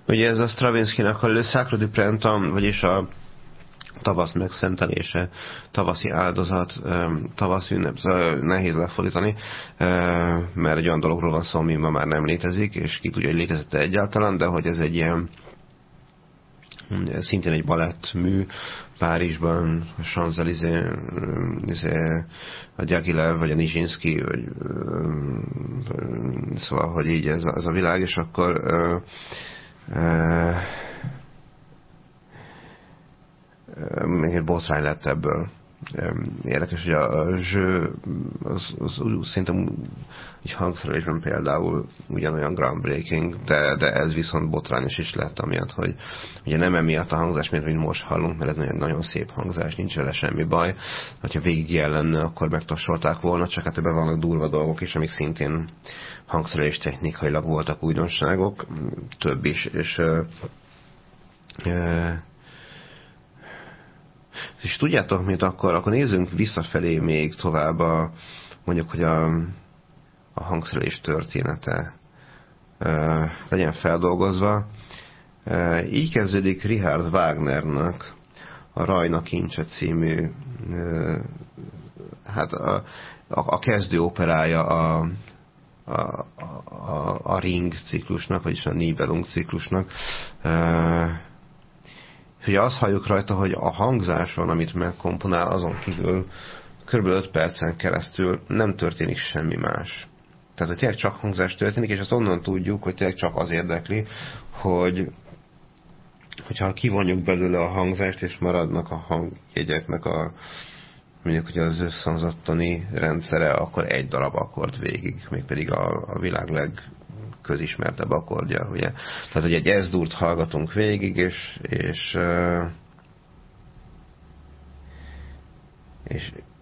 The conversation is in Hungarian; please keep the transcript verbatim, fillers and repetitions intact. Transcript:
Ugye ez a Stravinskynak a Le Sacre du Printemps, vagyis a tavasz megszentelése, tavaszi áldozat, tavaszi ünnep, nehéz lefordítani, mert egy olyan dologról van szó, ami ma már nem létezik, és ki tudja, hogy létezett egyáltalán, de hogy ez egy ilyen szintén egy balettmű Párizsban, a Champs-Élysées, a Diaghilev, vagy a Nijinsky, vagy, szóval, hogy így ez a, ez a világ, és akkor még egy botrány lett ebből. Érdekes, hogy a zső az, az, az szerintem egy hangszerelésben például ugyanolyan groundbreaking, de, de ez viszont botrányos is lett, amiatt, hogy ugye nem emiatt a hangzás miatt, mint most hallunk, mert ez nagyon, nagyon szép hangzás, nincs vele semmi baj. Ha végig ilyen lenne, akkor megtasolták volna, csak hát ebben vannak durva dolgok is, amik szintén hangszerelés technikailag voltak újdonságok, több is, és ö, ö, és tudjátok, mit akkor, akkor nézzünk visszafelé még tovább a, mondjuk, hogy a, a hangszerelés története e, legyen feldolgozva. E, így kezdődik Richard Wagnernak a Rajna kincse című e, hát a, a, a kezdő operája a, a, a, a Ring ciklusnak, vagyis a Nibelung ciklusnak. E, És ugye azt halljuk rajta, hogy a hangzáson, amit megkomponál, azon kívül kb. öt percen keresztül nem történik semmi más. Tehát, hogy tényleg csak hangzás történik, és azt onnan tudjuk, hogy tényleg csak az érdekli, hogy hogyha kivonjuk belőle a hangzást, és maradnak a hangjegyeknek a mondjuk, hogy az összhangzattani rendszere, akkor egy darab akkord végig, mégpedig a, a világ leg közismertebb akkordja, ugye. Tehát, hogy egy S-durt hallgatunk végig, és és, és